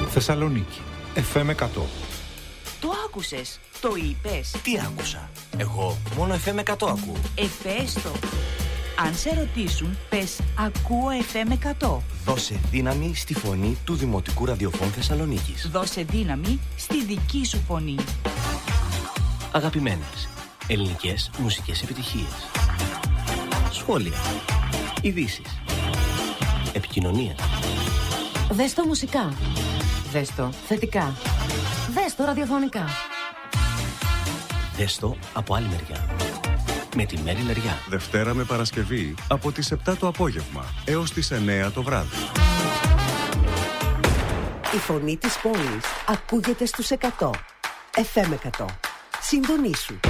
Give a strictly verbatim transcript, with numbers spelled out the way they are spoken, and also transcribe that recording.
Θεσσαλονίκη, εφ εμ εκατό. Το άκουσες, το είπες. Τι άκουσα? Εγώ μόνο εφ εμ εκατό ακούω. Εφές το. Αν σε ρωτήσουν, πες ακούω εφ εμ εκατό. Δώσε δύναμη στη φωνή του Δημοτικού Ραδιοφώνου Θεσσαλονίκης. Δώσε δύναμη στη δική σου φωνή. Αγαπημένες ελληνικές μουσικές επιτυχίες. Σχόλια. Ειδήσεις. Επικοινωνία. Δες το μουσικά. Δες το θετικά. Δες το ραδιοφωνικά. Δες το από άλλη μεριά. Με τη Μέρη Λεριά. Δευτέρα με Παρασκευή από τις επτά το απόγευμα έως τις εννέα το βράδυ. Η φωνή της πόλης ακούγεται στους εκατό. εφ εμ εκατό. Συντονίσου.